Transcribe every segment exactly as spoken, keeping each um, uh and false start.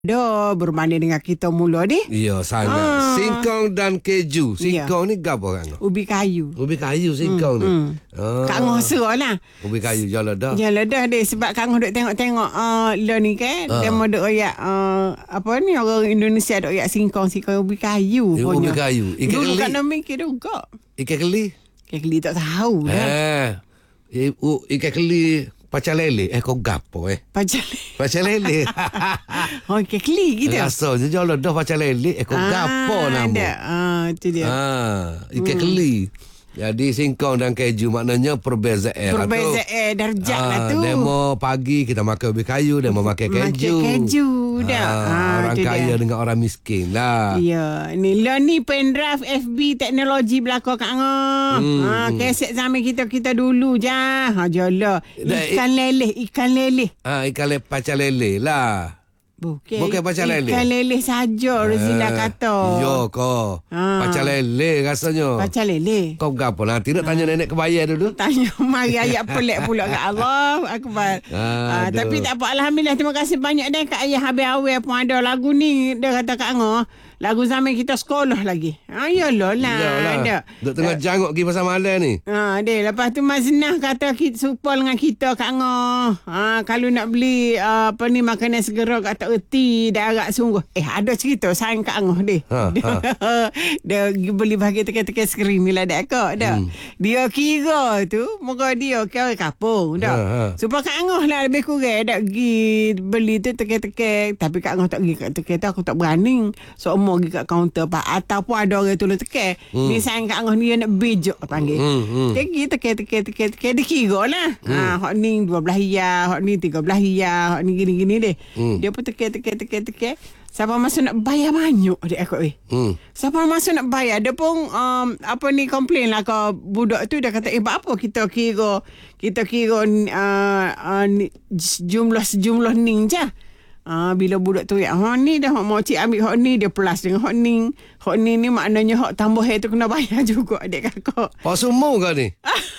Dah berbanding dengan kita mula ni. Ya, sangat. Ah. Singkong dan keju. Singkong ya. Ni gapo kan? Ubi kayu. Ubi kayu singkong hmm, ni. Hmm. Ah. Kak Ngoh serah lah. Ubi kayu jalan dah. Jalan dah deh sebab Kak Ngoh duk tengok-tengok uh, lo ni kan. Ah. Dia mau duk royak uh, apa ni orang Indonesia duk royak singkong singkong ubi kayu. Ya, ubi kayu. Ikan dulu keli. Dulu kan nak mikir juga. Ikan keli. Ikan keli tak tahu dah. Eh. Ikan keli Pacar lele. Eh kau gapo eh? Pacar lele. Pacar lele. Oh, kekli gitu. Rasanya jalan dah pacar lele. Eh kau ah, gapo nama? Ada. Ah, itu dia. Ah, ikan hmm. keli. Jadi singkong dan keju maknanya perbezaan. Perbezaan darjat ah, lah tu. Demo pagi kita makan ubi kayu, demo makan keju. Makan keju dah. Ah, ah, orang kaya dia. Dengan orang miskin lah. Ya, ni lah ni pendrive F B teknologi belakang Kak Ngoh. Hmm. Ha, kaset zaman kita kita dulu je. Ha jelah. Ikan leleh, ikan leleh. Ah, ikan leleh pacar leleh lah. Bukan. Bukan pacar leleh. Ikan leleh saja Rozila eh, kata. Yo kau. Ha. Pacar leleh rasanya. Pacar leleh. Kau gapo lah? Tidak tanya ha. nenek kebaya dulu. Tanya mari ayat pelik pula kat Allah akbar. Ha, tapi tak apa, alhamdulillah, terima kasih banyak deh Kak Ayah habis awal pun ada lagu ni dia kata Kak Ngoh. Lagu zaman kita sekolah lagi. Ha, yalah lah. Ada. Duk tengah janguk pergi pasal malam ni. Ha, deh. Lepas tu Mas Nah kata kita supel dengan kita Kak Ngoh. Ha, kalau nak beli uh, apa ni makanan segera kat tak erti dah agak sungguh. Eh, ada cerita sayang Kak Ngoh deh. Ha, ha. Dia beli bagi tekan-tekan skrin ni lah dak kak. Dak. Hmm. Dia kira tu muka dia kira kampung dak. Ha, ha. Supaya Kak Ngoh lah lebih kurang dak pergi beli tu tekan-tekan, tapi Kak Ngoh tak pergi kat tekan tu, aku tak berani. So pergi kat kaunter pak ataupun ada orang tolong tekan. Hmm. Ni sayang Kak Ngoh ni nak bejok panggil. Hmm, hmm. Tegi tekan tekan tekan tekan dikira lah. Hmm. Ha hok ni dua belas hia, hok ni tiga belas hia, hok ni gini-gini deh. Hmm. Dia pun tekan tekan tekan tekan. Siapa masuk nak bayar banyak dia aku eh. Hmm. Siapa masuk nak bayar dia pun um, apa ni komplain lah ke budak tu, dia kata eh apa kita kira kita kira uh, uh, jumlah sejumlah ning je. Ah, bila budak tu ya, hok ni dah hok mau cik ambil hok ni dia plus dengan hok ni. Hok ni ni maknanya hok tambah hai tu kena bayar juga adik kakak. Pak Sumu kau ni.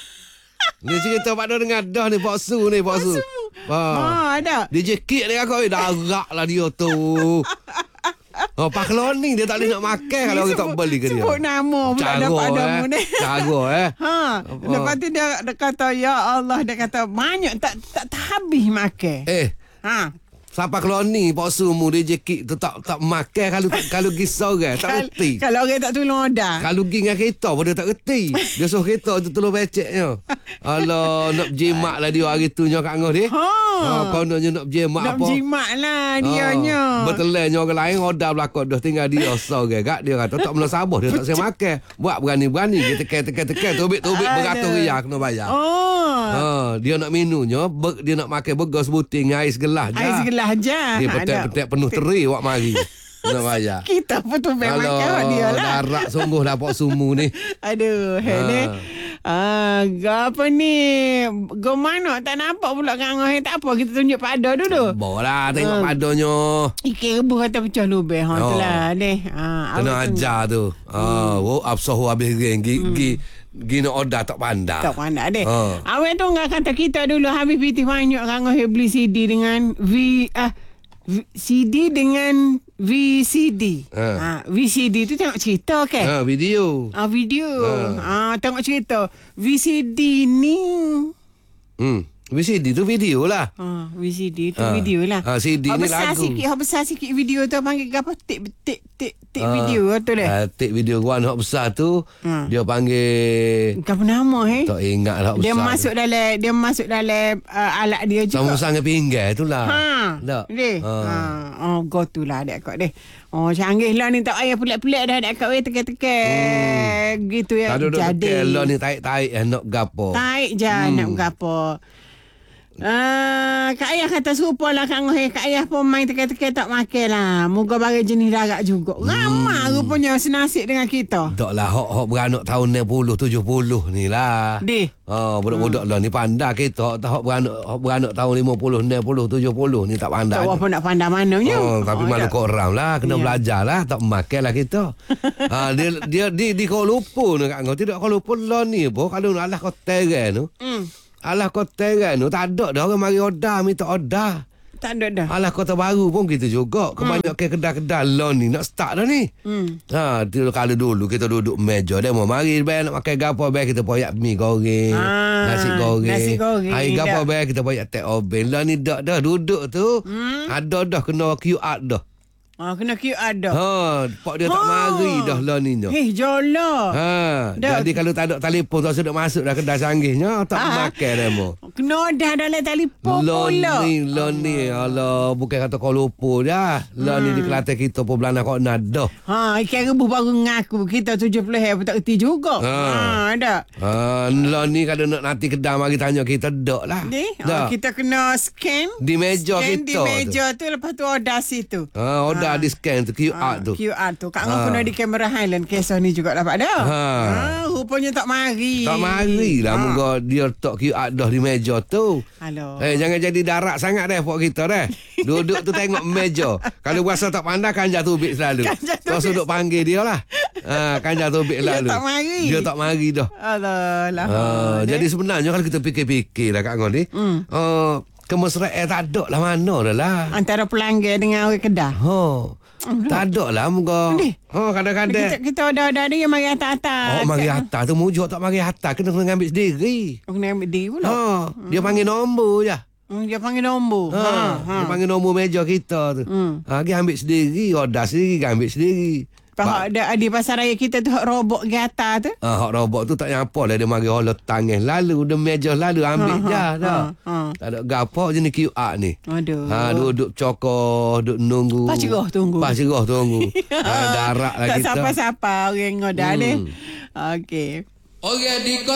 Ni cerita Pak Dah dengar dah ni Pak Su ni Pak Su. Ha, ada. Dia jekik dia kakak, darak lah dia tu. Oh, Pak Kloning dia tak boleh nak makan kalau orang tak beli ke dia. Sebut nama pula dapat nama ni. Cara eh. Ha, lepas tu dia, dia kata ya Allah, dia kata banyak tak tak, tak habis makan. Eh. Ha. Siapa keloni Pak Sumu dia jekik tu tak tak makan kalau kalau pergi sorang tak reti. Kalau orang tak tolong dah. Kalau pergi dengan kereta pun dia tak reti. Dia suruh kereta tu tolong beceknya. Alah nak berjimat lah dia hari tu nya Kak Ngoh dia. Ha. Ha kononnya nak berjimat apa? Nak berjimat lah dianya. Ha. Betelnya orang lain order belakang dah tinggal dia sorang gak dia kata tak mula sabar dia tak saya makan. Buat berani-berani dia tekan-tekan-tekan tobik-tobik beratus riyal kena bayar. Oh. Ha dia nak minumnya dia nak makan burger sebuting air segelas je. Air segelas aja. Dia petek-petek penuh teri awak mari. Nak bayar. Kita pun tu memang kau dia lah. Darak sungguh dah Pak Sumu ni. Aduh, ha. Ni. Ah, apa ni? Go mana tak nampak pula Kak Ngoh. Tak apa kita tunjuk pada dulu. Boleh tengok uh. padanya. Ikan rebus kata pecah lubang. Ha oh. Itulah deh. Ah, kena ajar tu. Ah, hmm. oh absahu habis geng gigi. Gini order tak pandai. Tak pandai deh. Ha. Awak tu enggak kata kita dulu habis piti banyak Kak Ngoh beli C D dengan V ah C D dengan V C D. Ha. ha V C D tu tengok cerita kan? Ha video. Ah video. Ha. ha tengok cerita. V C D ni Hmm. V C D tu video lah. Ha, V C D tu ha. video lah. Ha, C D ha, ni besar lagu. Sikit, ha, besar sikit video tu panggil apa? Tik tik tik tik ha. video tu dah. Ha, tik video one hak besar tu ha. Dia panggil apa nama eh? Tak ingat lah besar. Dia masuk tu. dalam dia masuk dalam uh, alat dia juga. Sama sangat pinggir tu lah. Ha. Tak. Deh. Ha. ha. Oh, go tu lah dek kak deh. Oh, canggih lah ni tak payah pelik-pelik dah dek kak weh tekan-tekan. Hmm. Gitu ya. Jadi. Kalau ni taik-taik nak gapo. Taik je hmm. nak gapo. Uh, Kak Ayah kata serupa lah Kak Ngoh. Kak Ayah pun main teka-teka tak makan lah. Moga bagi jenis darat juga. Ramah hmm. rupanya senasib dengan kita. Tak lah. Hok-hok beranak tahun enam puluh tujuh puluh ni lah. Deh. Oh, budak-budak hmm. lah ni pandai kita. Hok beranak, beranak tahun lima puluh, enam puluh, tujuh puluh ni tak pandai. Tak apa nak pandai mananya. Oh, tapi oh, malu tak. Korang lah. Kena yeah. belajar lah. Tak makan lah kita. ha, dia dia di, di Kuala Lumpur ni Kak Ngoh. Tidak Kuala Lumpur lah ni pun. Kalau alah kau teran tu. Hmm. Alah kau teran tu tak ada dah orang mari order minta order. Tak ada dah. Alah Kota Baru pun kita juga. Kebanyakan hmm. kedai-kedai law ni nak start dah ni. Hmm. Ha, tu kalau dulu kita duduk meja dia mau mari bayar nak makan gapo bayar kita poyak mi goreng, ah, nasi goreng. Nasi goreng. Hai gapo bayar kita poyak tek oben. Lah ni dak dah duduk tu. Hmm. Ada dah kena Q R dah. Ah, kena Q R dah. Ha, pak dia ha. tak mari dah lah ni. Eh, jolah. Ha, dah. Jadi kalau tak ada telefon tak sudah masuk dah kedai canggihnya tak ha. makan demo. Kena dah dalam telefon pula. Ni, lah ni. Alah, bukan kata kau lupa dah. Lah hmm. ni di Kelantan kita pun belana kau nada. Ha, ikan rebus baru ngaku kita tujuh puluh hari pun tak reti juga. Ha, ha dah. Ha, lah ni kalau nak nanti kedai mari tanya kita dak lah. Ni, ha, kita kena scan di meja scan kita. Di meja tu. tu lepas tu order situ. Ha, order ha. di scan tu Q R ha, tu. Q R tu. Kak ha. kena di kamera Highland kisah ni juga dapat dah. Ha. ha, rupanya tak mari. Tak mari lah. Ha. Moga dia letak Q R dah di meja tu. Halo. Eh, jangan jadi darat sangat dah pok kita dah. Duduk tu tengok meja. Kalau rasa tak pandai kan jatuh tubik selalu. Kau duduk panggil dia lah. Ha, kan jatuh tubik selalu. Dia tak mari. Dia tak mari dah. Alah lah. Ha, jadi sebenarnya kalau kita fikir-fikir lah Kak Ngoni. Hmm. Uh, kemesraan tak ada lah mana dah lah. Antara pelanggan dengan orang Kedah. Oh. Tak ada lah moga. Oh, kadang-kadang kita, kita ada-ada dia mari atas-atas. Oh, mari atas tu mujuk tak mari atas kena kena ambil sendiri. Oh, kena ambil sendiri pula. Ha, dia hmm. panggil nombor je. Hmm, dia panggil nombor. Ha, ha, ha. Dia panggil nombor meja kita tu. Hmm. Ha, dia ambil sendiri, order sendiri, dia ambil sendiri. Pak ada di pasar raya kita tu hak robot ke atas tu. Ah, hak robot tu tak nyapa lah dia mari hola tangan lalu dia meja lalu ambil ha, je ha, dah. Ha, ha. Tak ada gapo jenis Q R ni. Aduh. Ha, duduk cokor, duduk nunggu. Pas cerah tunggu. Pas cerah tunggu. Ha, darat lah tak kita. Tak siapa-siapa orang ngodah hmm. ni. Okey. Okey, di